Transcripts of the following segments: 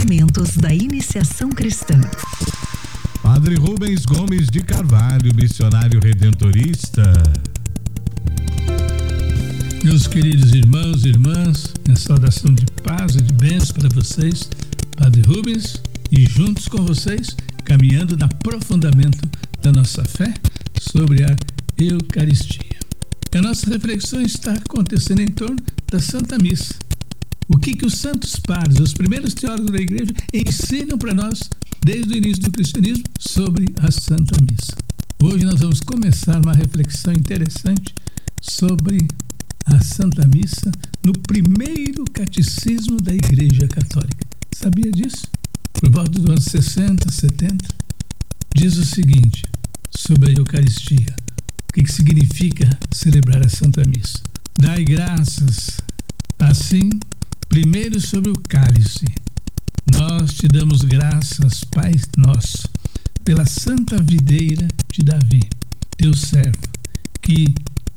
Fundamentos da Iniciação Cristã. Padre Rubens Gomes de Carvalho, missionário redentorista. Meus queridos irmãos e irmãs, minha saudação de paz e de bênçãos para vocês, Padre Rubens, e juntos com vocês, caminhando no aprofundamento da nossa fé sobre a Eucaristia. A nossa reflexão está acontecendo em torno da Santa Missa. O que os santos padres, os primeiros teólogos da Igreja, ensinam para nós desde o início do cristianismo sobre a Santa Missa. Hoje nós vamos começar uma reflexão interessante sobre a Santa Missa no primeiro catecismo da Igreja Católica. Sabia disso? Por volta dos anos 60, 70, diz o seguinte sobre a Eucaristia. O que significa celebrar a Santa Missa? Dai graças, assim, primeiro sobre o cálice. Nós te damos graças, Pai nosso, pela santa videira de Davi, teu servo, que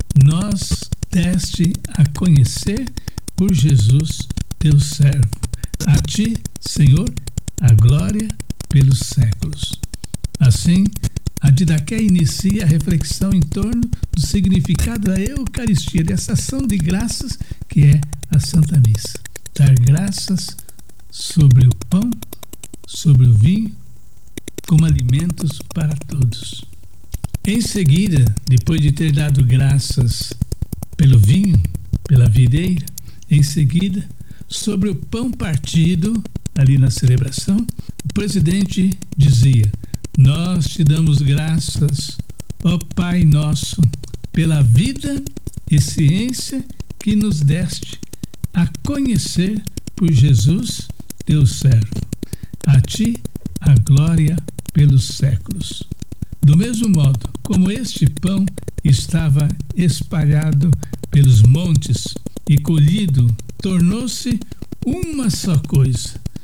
nós deste a conhecer por Jesus, teu servo. A ti, Senhor, a glória pelos séculos. Assim, a Didaqué inicia a reflexão em torno do significado da Eucaristia, dessa ação de graças que é a Santa Missa. Dar graças sobre o pão, sobre o vinho, como alimentos para todos. Em seguida, depois de ter dado graças pelo vinho, pela videira, em seguida, sobre o pão partido, ali na celebração, o presidente dizia: nós te damos graças, ó Pai nosso, pela vida e ciência que nos deste a conhecer por Jesus, teu servo. A ti a glória pelos séculos. Do mesmo modo como este pão estava espalhado pelos montes e colhido, tornou-se uma só coisa.